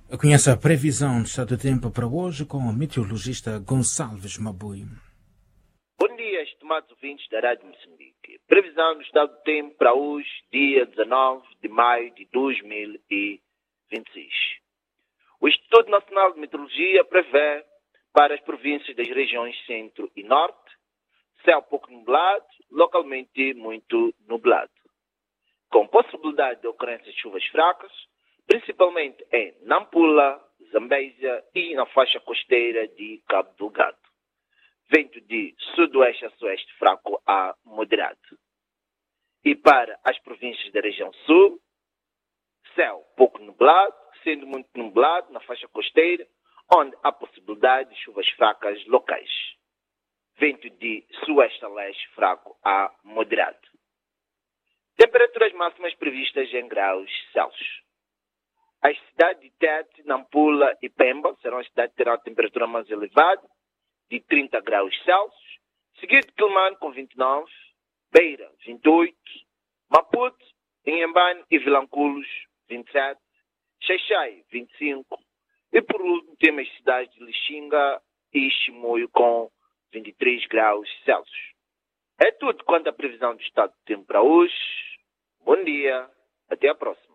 Conheça a previsão do estado do tempo para hoje com o meteorologista Gonçalves Mabui. Bom dia, estimados ouvintes da Rádio Moçambique. Previsão do estado do tempo para hoje, dia 19 de maio de 2026. O Instituto Nacional de Meteorologia prevê para as províncias das regiões centro e norte, céu pouco nublado, localmente muito nublado, com possibilidade de ocorrência de chuvas fracas, principalmente em Nampula, Zambésia e na faixa costeira de Cabo Delgado. Vento de sudoeste a sueste fraco a moderado. E para as províncias da região sul, céu pouco nublado, sendo muito nublado na faixa costeira, onde há possibilidade de chuvas fracas locais. Vento de sueste a leste fraco a moderado. Temperaturas máximas previstas em graus Celsius. As cidades de Tete, Nampula e Pemba serão as cidades que terão a temperatura mais elevada, de 30 graus Celsius, seguido de Quelimane com 29, Beira 28, Maputo, Inhambane e Vilanculos 27, Xaixai 25 e por último temos as cidades de Lixinga e Chimoio com 23 graus Celsius. É tudo quanto à previsão do estado do tempo para hoje. Bom dia, até a próxima.